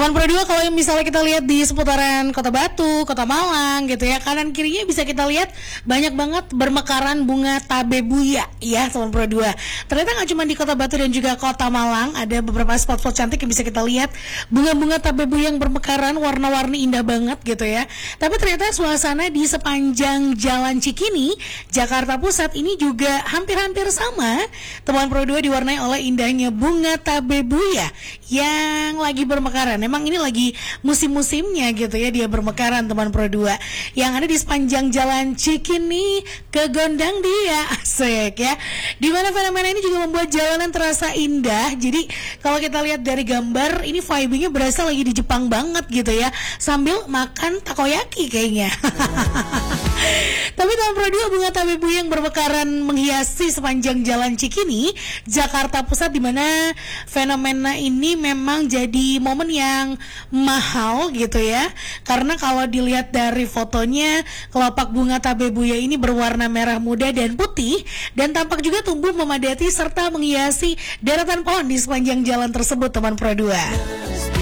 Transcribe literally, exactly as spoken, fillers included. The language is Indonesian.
Teman Pro dua, kalau misalnya kita lihat di seputaran Kota Batu, Kota Malang gitu ya, kanan kirinya bisa kita lihat banyak banget bermekaran bunga tabebuya ya teman Pro dua. Ternyata nggak cuma di Kota Batu dan juga Kota Malang, ada beberapa spot-spot cantik yang bisa kita lihat bunga-bunga tabebuya yang bermekaran, warna-warni indah banget gitu ya. Tapi ternyata suasana di sepanjang Jalan Cikini, Jakarta Pusat ini juga hampir-hampir sama teman Pro dua, diwarnai oleh indahnya bunga tabebuya yang lagi bermekaran. Memang ini lagi musim-musimnya gitu ya, dia bermekaran teman Pro dua. Yang ada di sepanjang Jalan Cikini ke Gondang Dia, asik ya. Dimana fenomena ini juga membuat jalanan terasa indah. Jadi kalau kita lihat dari gambar, ini vibingnya berasa lagi di Jepang banget gitu ya, sambil makan takoyaki kayaknya. Tapi teman Pro dua, bunga tabebuya yang bermekaran menghiasi sepanjang Jalan Cikini, Jakarta Pusat, dimana fenomena ini memang jadi momen yang mahal gitu ya. Karena kalau dilihat dari fotonya, kelopak bunga tabebuya ini berwarna merah muda dan putih, dan tampak juga tumbuh memadati serta menghiasi deretan pohon di sepanjang jalan tersebut teman Pro dua.